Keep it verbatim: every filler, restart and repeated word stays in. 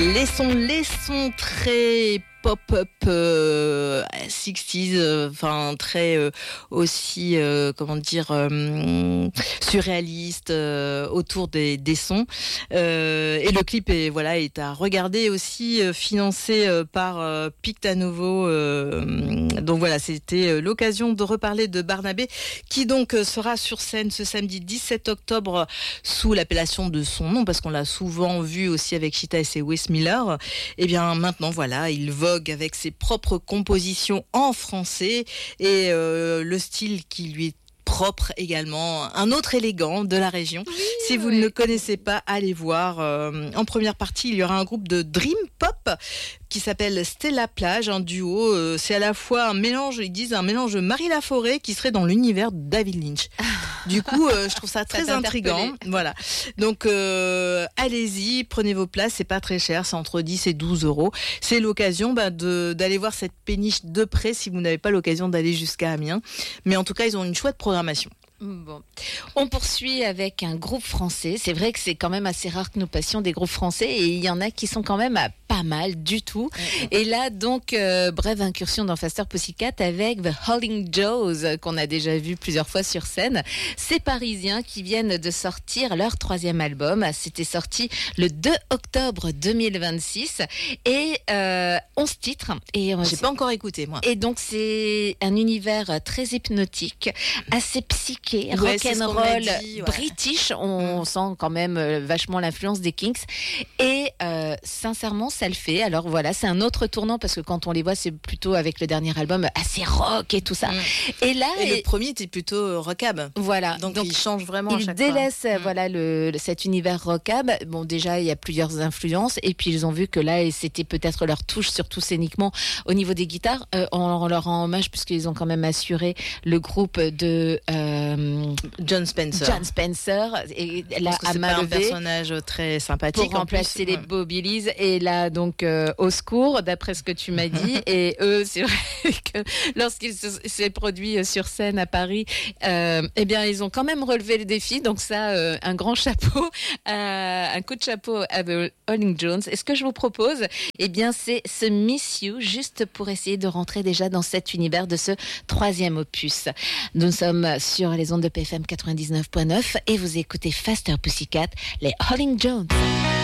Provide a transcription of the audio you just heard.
Les sons, les sons très pop-up euh, soixante, enfin euh, très euh, aussi euh, comment dire euh, surréaliste euh, autour des, des sons euh, et le clip est voilà est à regarder aussi euh, financé euh, par euh, Pictanovo euh, donc voilà c'était euh, l'occasion de reparler de Barnabé qui donc euh, sera sur scène ce samedi dix-sept octobre sous l'appellation de son nom parce qu'on l'a souvent vu aussi avec Chita et c'est Wes Miller et bien maintenant voilà il vogue avec ses propres compositions en français et euh, le style qui lui est propre également, un autre élégant de la région. Oui, si vous oui. ne le connaissez pas, allez voir. Euh, en première partie, il y aura un groupe de Dream Pop qui s'appelle Stella Plage, un duo. Euh, c'est à la fois un mélange, ils disent un mélange Marie Laforêt qui serait dans l'univers de David Lynch. Du coup, euh, je trouve ça très ça intriguant. Voilà. Donc, euh, allez-y, prenez vos places. C'est pas très cher, c'est entre dix et douze euros. C'est l'occasion bah, de, d'aller voir cette péniche de près si vous n'avez pas l'occasion d'aller jusqu'à Amiens. Mais en tout cas, ils ont une chouette programmation. Bon. On poursuit avec un groupe français. C'est vrai que c'est quand même assez rare que nous passions des groupes français et il y en a qui sont quand même à pas mal du tout. Mmh. Et là, donc, euh, brève incursion dans Faster Pussycat avec The Howling Joes qu'on a déjà vu plusieurs fois sur scène. Ces Parisiens qui viennent de sortir leur troisième album. C'était sorti le deux octobre deux mille vingt-six et euh, onze titres. Et j'ai pas encore écouté moi. Et donc c'est un univers très hypnotique, assez psyché. Ouais, rock'n'roll dit, ouais. british, on mmh. sent quand même euh, vachement l'influence des Kinks et euh, sincèrement ça le fait. Alors voilà, c'est un autre tournant parce que quand on les voit c'est plutôt avec le dernier album assez rock et tout ça. Mmh. Et là et, et le premier était plutôt rockab. Voilà, donc, donc il change vraiment. Ils à chaque délaissent fois. voilà le, le cet univers rockab. Bon déjà il y a plusieurs influences et puis ils ont vu que là c'était peut-être leur touche surtout scéniquement au niveau des guitares. Euh, on, on leur rend hommage puisqu'ils ont quand même assuré le groupe de euh, John Spencer. John Spencer et là à main un personnage très sympathique pour remplacer plus, les ouais. Bobby Lees et là donc euh, au secours d'après ce que tu m'as dit et eux c'est vrai que lorsqu'ils se, s'est produit sur scène à Paris euh, eh bien ils ont quand même relevé le défi donc ça euh, un grand chapeau euh, un coup de chapeau à The Howling Jones et ce que je vous propose eh bien c'est ce Miss You juste pour essayer de rentrer déjà dans cet univers de ce troisième opus. Nous sommes sur les ondes de P F M quatre-vingt-dix-neuf point neuf et vous écoutez Faster Pussycat, les Howling Jones.